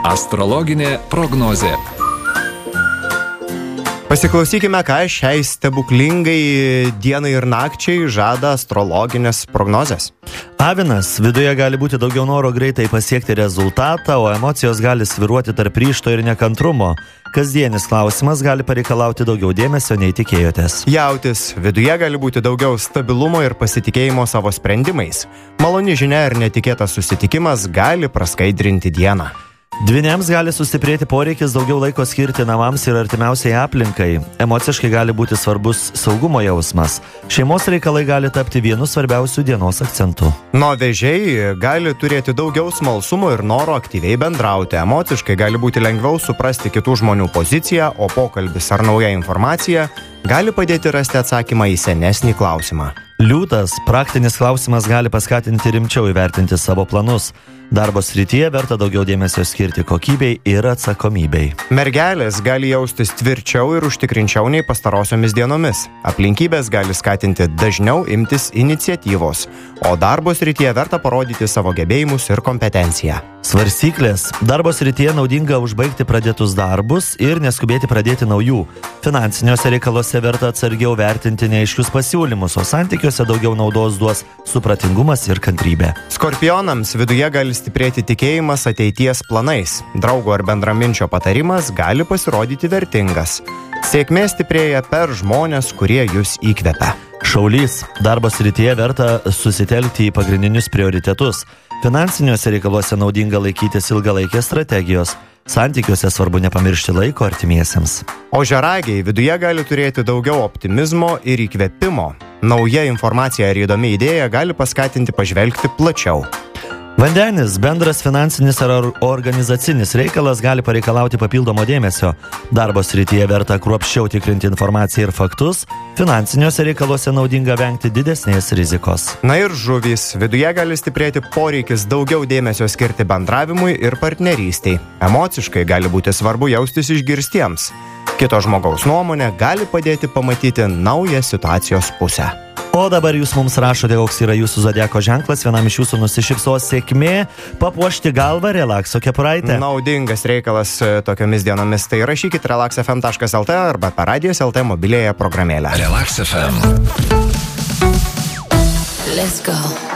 Astrologinė prognozė. Pasiklausykime, ką šiai stebuklingai dienai ir nakčiai žada astrologinės prognozės. Avinas, viduje gali būti daugiau noro greitai pasiekti rezultatą, o emocijos gali sviruoti tarp ryžto ir nekantrumo. Kasdienis klausimas gali pareikalauti daugiau dėmesio nei tikėjotės. Jautis, viduje gali būti daugiau stabilumo ir pasitikėjimo savo sprendimais. Maloni žinia ir netikėtas susitikimas gali praskaidrinti dieną. Dvyniams gali sustiprėti poreikis daugiau laiko skirti namams ir artimiausiai aplinkai. Emociškai gali būti svarbus saugumo jausmas. Šeimos reikalai gali tapti vienu svarbiausių dienos akcentų. Vėžiai gali turėti daugiau smalsumo ir noro aktyviai bendrauti. Emociškai gali būti lengviau suprasti kitų žmonių poziciją, o pokalbis ar nauja informacija gali padėti rasti atsakymą į senesnį klausimą. Liūtas, praktinis klausimas gali paskatinti rimčiau įvertinti savo planus. Darbo srityje verta daugiau dėmesio skirti kokybei ir atsakomybei. Mergelės gali jaustis tvirčiau ir užtikrinčiau nei pastarosiomis dienomis. Aplinkybės gali skatinti dažniau imtis iniciatyvos, o darbo srityje verta parodyti savo gebėjimus ir kompetenciją. Svarstyklės, darbo srityje naudinga užbaigti pradėtus darbus ir neskubėti pradėti naujų. Finansiniuose reikaluose verta atsargiau vertinti neaiškius pasiūlymus, o santykiuose daugiau naudos duos supratingumas ir kantrybė. Skorpionams viduje gali stiprėti tikėjimas ateities planais. Draugo ar bendraminčio patarimas gali pasirodyti vertingas. Sėkmė stiprėja per žmonės, kurie jūs įkvepia. Šaulys, darbo srityje verta susitelkti į pagrindinius prioritetus. Finansiniuose reikaluose naudinga laikytis ilgalaikės strategijos. Santykiuose svarbu nepamiršti laiko artimiesiems. Ožiaragiai viduje gali turėti daugiau optimizmo ir įkvėpimo. Nauja informacija ar įdomi idėja gali paskatinti pažvelgti plačiau. Vandenis, bendras finansinis ar organizacinis reikalas gali pareikalauti papildomo dėmesio. Darbo srityje verta kruopščiau tikrinti informaciją ir faktus, finansiniuose reikaluose naudinga vengti didesnės rizikos. Na ir žuvys, viduje gali stiprėti poreikis daugiau dėmesio skirti bendravimui ir partnerystiai. Emociškai gali būti svarbu jaustis išgirstiems. Kito žmogaus nuomonė gali padėti pamatyti naują situacijos pusę. O dabar jūs mums rašote, koks yra jūsų zodiako ženklas, vienam iš jūsų nusišypsos sėkmė, papuošti galvą, relakso kepuraitę. Naudingas reikalas tokiomis dienomis, tai rašykit relaxfm.lt arba per Radijos LT mobiliąją programėlę. Relax FM. Let's go.